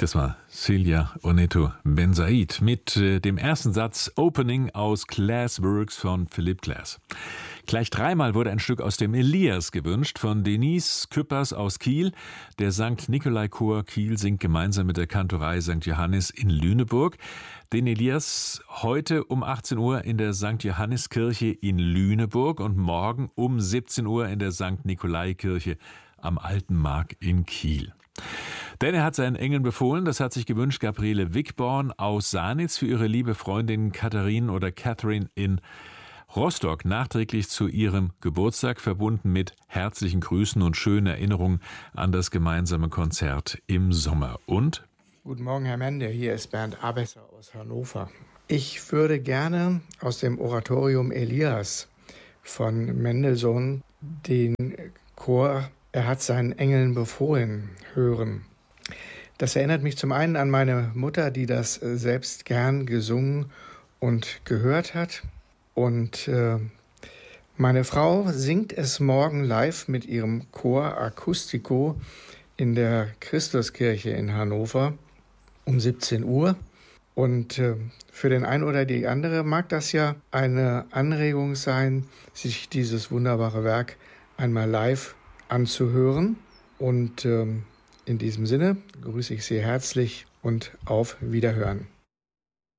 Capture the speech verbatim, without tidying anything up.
Das war Celia Oneto Bensaid mit äh, dem ersten Satz Opening aus Glass Works von Philip Glass. Gleich dreimal wurde ein Stück aus dem Elias gewünscht von Denise Küppers aus Kiel. Der Sankt Nikolai Chor Kiel singt gemeinsam mit der Kantorei Sankt Johannes in Lüneburg. Den Elias heute um achtzehn Uhr in der Sankt Johanniskirche in Lüneburg und morgen um siebzehn Uhr in der Sankt Nikolai Kirche am Alten Markt in Kiel. Denn er hat seinen Engeln befohlen, das hat sich gewünscht Gabriele Wickborn aus Sanitz für ihre liebe Freundin Katharine oder Catherine in Rostock, nachträglich zu ihrem Geburtstag, verbunden mit herzlichen Grüßen und schönen Erinnerungen an das gemeinsame Konzert im Sommer. Und? Guten Morgen, Herr Mende, hier ist Bernd Abesser aus Hannover. Ich würde gerne aus dem Oratorium Elias von Mendelssohn den Chor Er hat seinen Engeln befohlen hören. Das erinnert mich zum einen an meine Mutter, die das selbst gern gesungen und gehört hat. Und äh, meine Frau singt es morgen live mit ihrem Chor Acústico in der Christuskirche in Hannover um siebzehn Uhr. Und äh, für den einen oder die andere mag das ja eine Anregung sein, sich dieses wunderbare Werk einmal live anzuhören. Und äh, in diesem Sinne grüße ich Sie herzlich und auf Wiederhören.